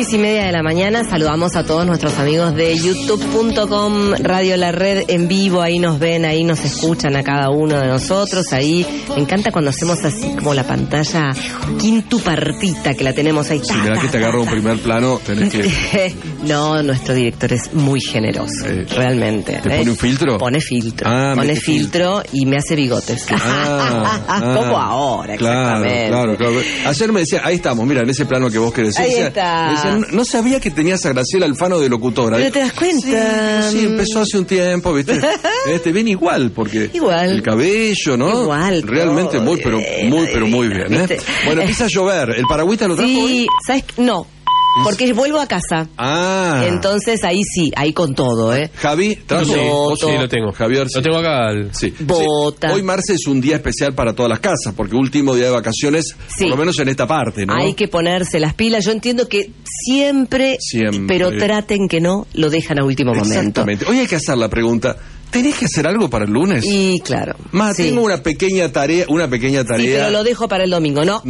6:30 de la mañana. Saludamos a todos nuestros amigos de youtube.com, Radio La Red en vivo. Ahí nos ven, ahí nos escuchan a cada uno de nosotros. Ahí me encanta cuando hacemos así como la pantalla quintupartita, que la tenemos ahí. Si mirá que te agarra un primer plano, tenés que... No, nuestro director es muy generoso, realmente. ¿Te pone un filtro? Pone filtro. Pone filtro y me hace bigotes. Como ahora, exactamente. Claro. Ayer me decía, ahí estamos, mira, en ese plano que vos querés. Ahí está. Me decía, no sabía que tenías a Graciela Alfano de locutora. Pero te das cuenta. Sí, empezó hace un tiempo, ¿viste? Ven igual, porque el cabello, ¿no? Igual. Realmente muy, pero muy bien, ¿eh? Bueno, empieza a llover. ¿El paragüita lo trajo hoy? Sí, ¿sabes? No. Porque vuelvo a casa. Entonces ahí sí, ahí con todo, ¿eh? Javi, ¿trajo? Sí, lo tengo. Javier, lo tengo acá. Sí. Bota. Hoy, Marce, es un día especial para todas las casas, porque último día de vacaciones, por lo menos en esta parte, ¿no? Hay que ponerse las pilas. Yo entiendo que siempre. Pero traten que no lo dejan a último momento. Exactamente. Hoy hay que hacer la pregunta. ¿Tenés que hacer algo para el lunes? Y claro. Tengo una pequeña tarea. Sí, pero lo dejo para el domingo, ¿no?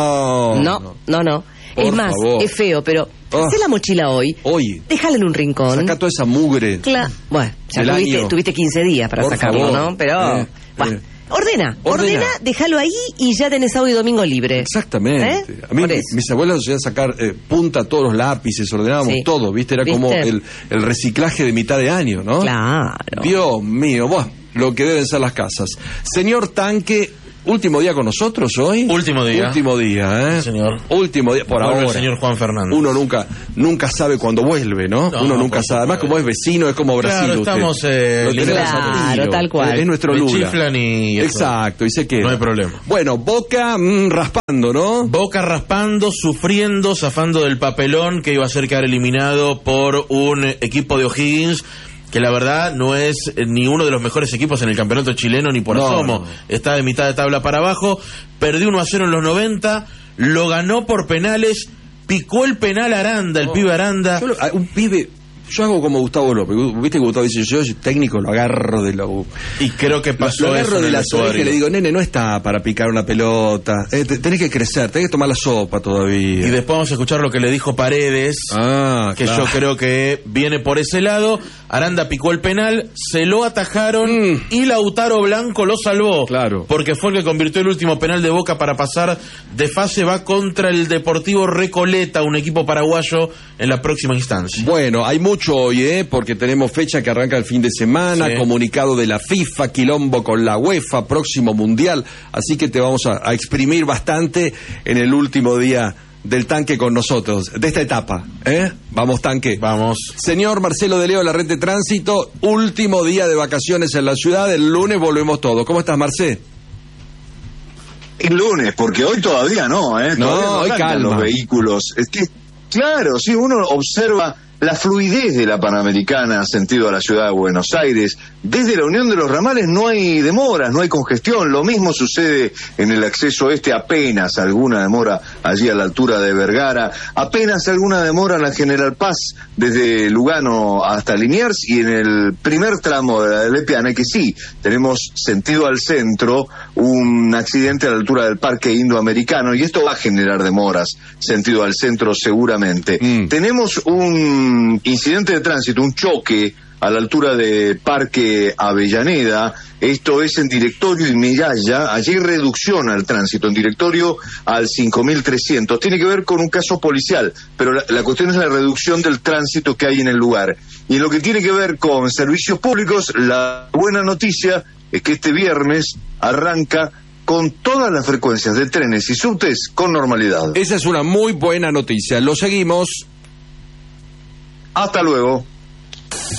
No. Es más, es feo, pero hacé la mochila hoy. Déjala en un rincón. Saca toda esa mugre. Claro. Bueno, ya tuviste 15 días para sacarlo, ¿no? Pero, bueno. Ordena, déjalo ahí y ya tenés sábado y domingo libre. Exactamente. A mí mis abuelos nos hacían sacar punta a todos los lápices, ordenábamos todo, ¿viste? Era como el reciclaje de mitad de año, ¿no? Claro. Dios mío, lo que deben ser las casas. Señor Tanque, ¿último día con nosotros hoy? Último día, ¿eh? Sí, señor. Último día, por ahora. El señor Juan Fernández. Uno nunca sabe cuándo vuelve, ¿no? Uno nunca sabe. Además, como es vecino, es como Brasil. Claro, estamos... claro, tal cual. Es nuestro Lula. Chiflan y... Exacto, y se queda. No hay problema. Bueno, Boca raspando, ¿no? Boca raspando, sufriendo, zafando del papelón que iba a ser quedar eliminado por un equipo de O'Higgins, que la verdad no es ni uno de los mejores equipos en el campeonato chileno ni por asomo. Está de mitad de tabla para abajo. Perdió 1-0 en los 90, lo ganó por penales, picó el penal Aranda, el pibe Aranda. Yo hago como Gustavo López. Viste que Gustavo dice, yo soy técnico, lo agarro de la... Y creo que pasó lo agarro eso de en la el oreja y le digo, nene, no está para picar una pelota. Tenés que crecer, tenés que tomar la sopa todavía. Y después vamos a escuchar lo que le dijo Paredes, que yo creo que viene por ese lado. Aranda picó el penal, se lo atajaron y Lautaro Blanco lo salvó. Claro. Porque fue el que convirtió el último penal de Boca para pasar de fase. Va contra el Deportivo Recoleta, un equipo paraguayo, en la próxima instancia. Bueno, hay mucho hoy, porque tenemos fecha que arranca el fin de semana, comunicado de la FIFA, quilombo con la UEFA, próximo mundial, así que te vamos a exprimir bastante en el último día del Tanque con nosotros, de esta etapa, Vamos, Tanque. Vamos. Señor Marcelo de Leo, la Red de Tránsito, último día de vacaciones en la ciudad, el lunes volvemos todos. ¿Cómo estás, Marcé? El lunes, porque hoy todavía no, No, hoy calma. Los vehículos. Es que, claro, si uno observa la fluidez de la Panamericana sentido a la ciudad de Buenos Aires, desde la Unión de los Ramales no hay demoras, no hay congestión. Lo mismo sucede en el acceso este, apenas alguna demora allí a la altura de Vergara, apenas alguna demora en la General Paz desde Lugano hasta Liniers, y en el primer tramo de la de Lepiana, que sí, tenemos sentido al centro, un accidente a la altura del Parque Indoamericano, y esto va a generar demoras sentido al centro seguramente. Tenemos un incidente de tránsito, un choque a la altura de Parque Avellaneda, esto es en Directorio y Miralla, allí hay reducción al tránsito, en Directorio al 5300, tiene que ver con un caso policial, pero la cuestión es la reducción del tránsito que hay en el lugar. Y en lo que tiene que ver con servicios públicos, la buena noticia es que este viernes arranca con todas las frecuencias de trenes y subtes con normalidad. Esa es una muy buena noticia, lo seguimos. Hasta luego.